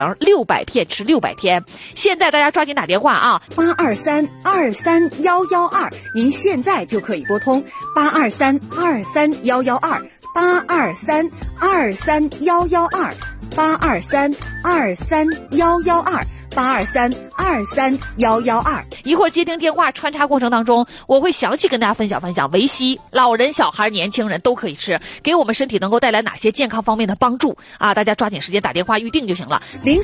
600片吃600天。现在大家抓紧打电话啊 823-23112，您现在就可以拨通823-23112，823-23112，823-23112。 一会儿接听电话穿插过程当中，我会详细跟大家分享维 C， 老人、小孩、年轻人都可以吃，给我们身体能够带来哪些健康方面的帮助啊！大家抓紧时间打电话预定就行了。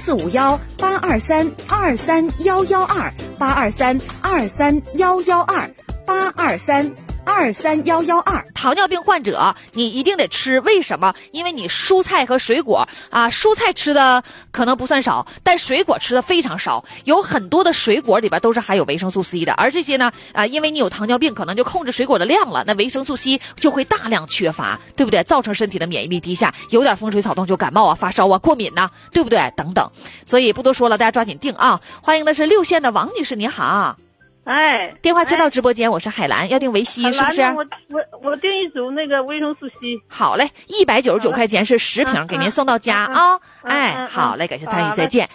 0451823-23112，823-23112，823-23112。 糖尿病患者你一定得吃，为什么？因为你蔬菜和水果啊，蔬菜吃的可能不算少，但水果吃的非常少，有很多的水果里边都是含有维生素 C 的，而这些呢因为你有糖尿病，可能就控制水果的量了，那维生素 C 就会大量缺乏，对不对？造成身体的免疫力低下，有点风吹草动就感冒啊、发烧啊、过敏呐，对不对？等等。所以不多说了，大家抓紧定啊！欢迎的是6线的王女士，你好。 哎， 电话接到直播间，我是海兰，要订维 C 是不是？ 我订一组那个维生素 C。 好嘞，199块钱是10瓶，给您送到家啊！哎，好嘞，感谢参与，再见。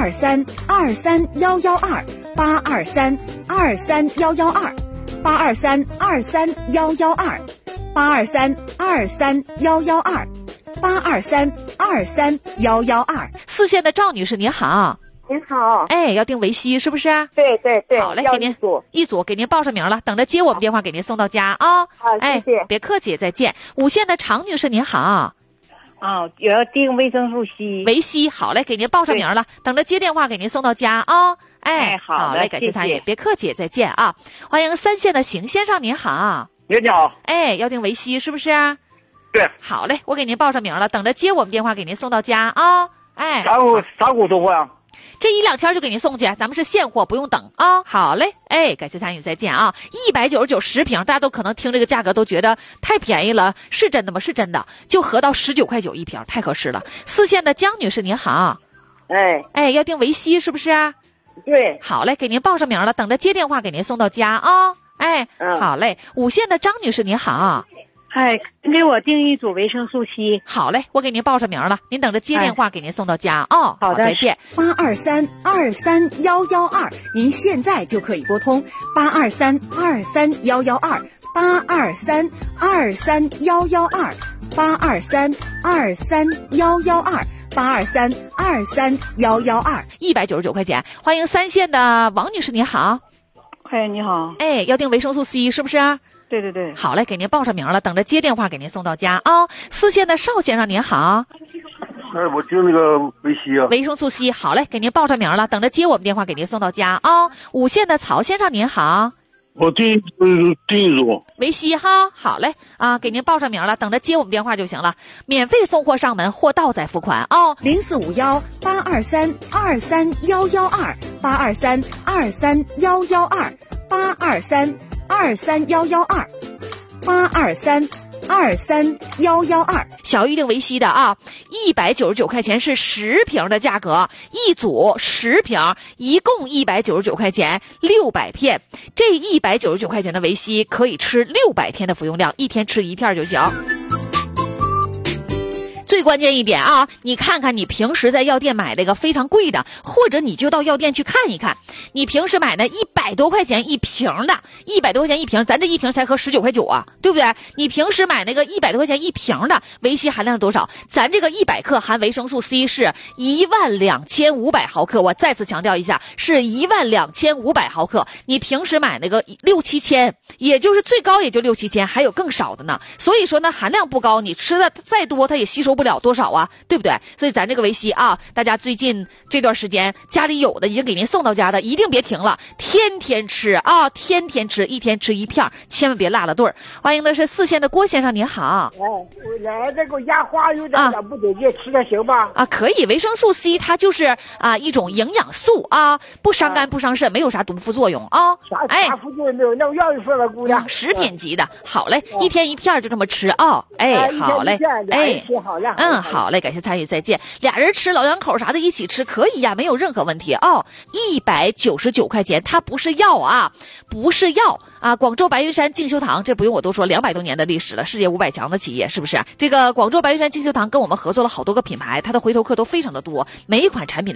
823-23112，823-23112，823-23112，823-23112。 4线的赵女士，你好。 您好， 哎，要订维 C 是不是？ 对对对， 好嘞，给您一组，给您报上名了，等着接我们电话给您送到家啊！ 好，谢谢， 别客气，再见。5线的常女士您好， 我要订维生素 C， 维 C， 好嘞，给您报上名了，等着接电话给您送到家啊！哎，好嘞，感谢参与，别客气，再见啊！欢迎3线的邢先生您好， 你好， 哎，要订维 C 是不是？ 对， 好嘞，我给您报上名了，等着接我们电话给您送到家啊！哎， 啥股送货呀？ 这1-2天就给您送去，咱们是现货，不用等啊。好嘞，哎，感谢参与，再见啊。199 10瓶，大家都可能听这个价格都觉得太便宜了，是真的吗？是真的，就合到19.9块一瓶，太合适了。4线的江女士您好，哎，要订维 C 是不是啊？ 对， 好嘞，给您报上名了，等着接电话给您送到家啊。哎，好嘞。5线的张女士您好。 哎，给我订一组维生素 C。 好嘞，我给您报上名了，您等着接电话给您送到家哦。 好的， 再见。 823-23112，您现在就可以拨通823-23112，823-23112，823-23112，823-23112。 199块钱。欢迎3线的王女士，你好。 哎，你好。 哎，要订维生素 C 是不是？ 对对对， 好嘞，给您报上名了，等着接电话给您送到家啊。4线的邵先生您好， 我订那个维 C 啊， 维生素 C， 好嘞，给您报上名了，等着接我们电话给您送到家啊。5线的曹先生您好， 我订一组维 C 哈，好嘞啊，给您报上名了，等着接我们电话就行了，免费送货上门，货到再付款啊。 0451823-23112，823-23112，823-23112，823-23112。 小预定维 C 的啊，199块钱是10瓶的价格，一组10瓶，一共199块钱，600片。这199块钱的维 C 可以吃600天的服用量，一天吃1片就行。最关键一点啊，你看看你平时在药店买那个非常贵的，或者你就到药店去看一看，你平时买那100多块钱一瓶的，100多块钱一瓶，咱这一瓶才合19.9块啊，对不对？你平时买那个100多块钱一瓶的，维 C 含量是多少？咱这个100克含维生素 C 是12500毫克，我再次强调一下，是12500毫克。你平时买那个6-7千，也就是最高也就6-7千，还有更少的呢。所以说呢，含量不高，你吃的再多，它也吸收不了多少啊，对不对？所以咱这个维 C 啊，大家最近这段时间家里有的已经给您送到家的，一定别停了，天天吃啊，天天吃，一天吃1片，千万别落了顿儿。欢迎的是4线的郭先生，您好。 我这个牙花有点不得劲，吃点行吧？ 啊，可以，维生素 C 它就是一种营养素啊，不伤肝不伤肾，没有啥毒副作用啊。 啥副作用没有？那我要你说了，姑娘， 食品级的，好嘞，一天1片就这么吃啊。哎，好嘞，哎， 好了。 好嘞，感谢参与，再见。俩人吃，老两口啥的一起吃可以呀，没有任何问题哦。199块钱，它不是药啊，不是药啊。广州白云山静修堂，这不用我多说，200多年的历史了，世界500强的企业，是不是？这个广州白云山静修堂跟我们合作了好多个品牌，它的回头客都非常的多，每一款产品的